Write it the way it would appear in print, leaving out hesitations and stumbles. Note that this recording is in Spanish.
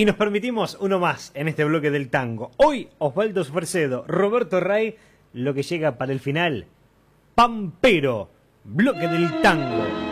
Y nos permitimos uno más en este bloque del tango. Hoy Osvaldo Fresedo, Roberto Ray, lo que llega para el final, Pampero, bloque del tango.